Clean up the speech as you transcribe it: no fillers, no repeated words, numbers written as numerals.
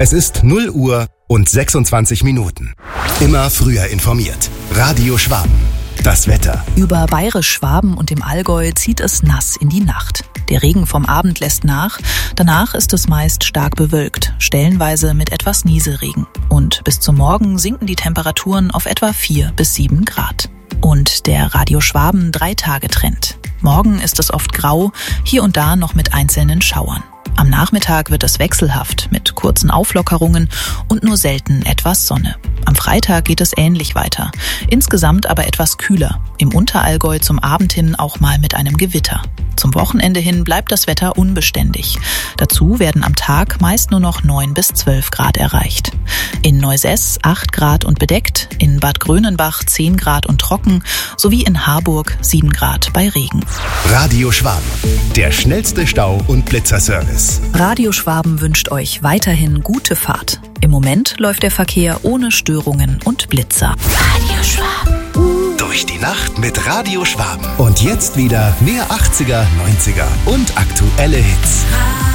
Es ist 0 Uhr und 26 Minuten. Immer früher informiert. Radio Schwaben. Das Wetter. Über Bayerisch-Schwaben und dem Allgäu zieht es nass in die Nacht. Der Regen vom Abend lässt nach. Danach ist es meist stark bewölkt, stellenweise mit etwas Nieselregen. Und bis zum Morgen sinken die Temperaturen auf etwa 4 bis 7 Grad. Und der Radio Schwaben 3-Tage-Trend. Morgen ist es oft grau, hier und da noch mit einzelnen Schauern. Am Nachmittag wird es wechselhaft mit kurzen Auflockerungen und nur selten etwas Sonne. Am Freitag geht es ähnlich weiter, insgesamt aber etwas kühler. Im Unterallgäu zum Abend hin auch mal mit einem Gewitter. Zum Wochenende hin bleibt das Wetter unbeständig. Dazu werden am Tag meist nur noch 9 bis 12 Grad erreicht. In Neusess 8 Grad und bedeckt, in Bad Grönenbach 10 Grad und trocken, sowie in Harburg 7 Grad bei Regen. Radio Schwaben, der schnellste Stau- und Blitzerservice. Radio Schwaben wünscht euch weiterhin gute Fahrt. Im Moment läuft der Verkehr ohne Störungen und Blitzer. Radio Schwaben. Durch die Nacht mit Radio Schwaben. Und jetzt wieder mehr 80er, 90er und aktuelle Hits.